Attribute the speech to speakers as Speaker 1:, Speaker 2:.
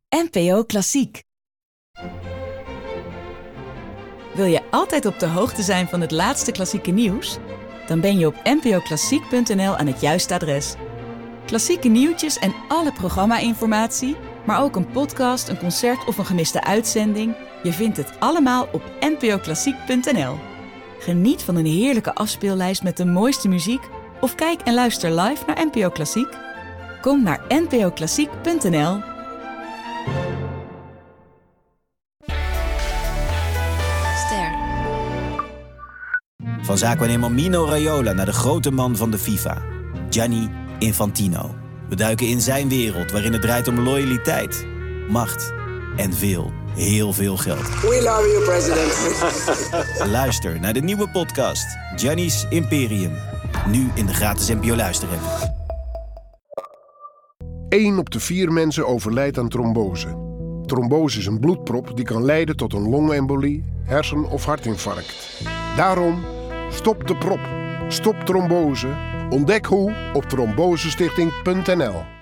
Speaker 1: NPO Klassiek. Wil je altijd op de hoogte zijn van het laatste klassieke nieuws? Dan ben je op npoklassiek.nl aan het juiste adres. Klassieke nieuwtjes en alle programma-informatie, maar ook een podcast, een concert of een gemiste uitzending. Je vindt het allemaal op npoklassiek.nl. Geniet van een heerlijke afspeellijst met de mooiste muziek of kijk en luister live naar NPO Klassiek. Kom naar npoklassiek.nl.
Speaker 2: Van zaakwaarnemer Mino Raiola naar de grote man van de FIFA, Gianni Infantino. We duiken in zijn wereld waarin het draait om loyaliteit, macht en heel veel geld.
Speaker 3: We love you, president.
Speaker 2: Luister naar de nieuwe podcast Gianni's Imperium. Nu in de gratis NPO Luister-app.
Speaker 4: 1 op de 4 mensen overlijdt aan trombose. Trombose is een bloedprop die kan leiden tot een longembolie, hersen- of hartinfarct. Daarom, stop de prop. Stop trombose. Ontdek hoe op trombosestichting.nl.